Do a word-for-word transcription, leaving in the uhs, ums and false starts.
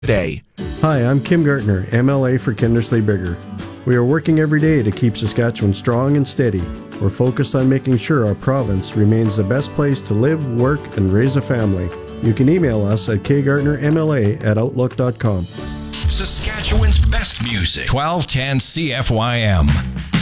Day. Hi, I'm Kim Gartner, M L A for Kindersley-Biggar. We are working every day to keep Saskatchewan strong and steady. We're focused on making sure our province remains the best place to live, work, and raise a family. You can email us at k gartner m l a at outlook dot com. Saskatchewan's best music. twelve ten C F Y M.